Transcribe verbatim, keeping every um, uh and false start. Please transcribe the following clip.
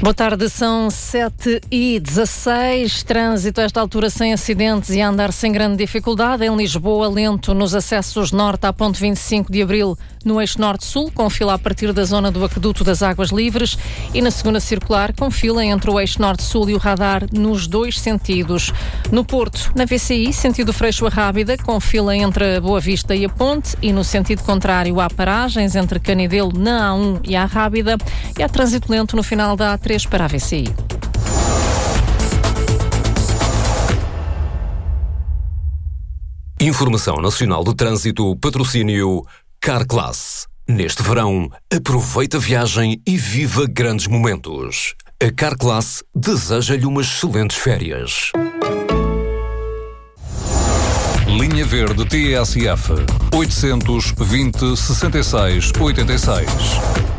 Boa tarde, são sete e dezasseis. Trânsito a esta altura sem acidentes e a andar sem grande dificuldade. Em Lisboa, lento nos acessos norte à ponte vinte e cinco de abril, no eixo norte-sul, com fila a partir da zona do aqueduto das Águas Livres, e na segunda circular, com fila entre o eixo norte-sul e o radar nos dois sentidos. No Porto, na V C I, sentido Freixo a Rábida, com fila entre a Boa Vista e a ponte, e no sentido contrário há paragens entre Canidelo na A um e a Rábida, e há trânsito lento no final da A três para a V C I. Informação Nacional do Trânsito, patrocínio Carclass. Neste verão, aproveita a viagem e viva grandes momentos. A Carclass deseja-lhe umas excelentes férias. Linha Verde T S F oitocentos e vinte, sessenta e seis, oitenta e seis.